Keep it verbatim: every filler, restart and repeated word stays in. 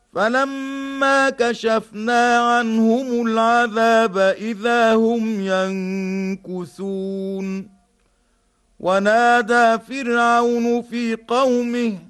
فلما كشفنا عنهم العذاب إذا هم ينكثون ونادى فرعون في قومه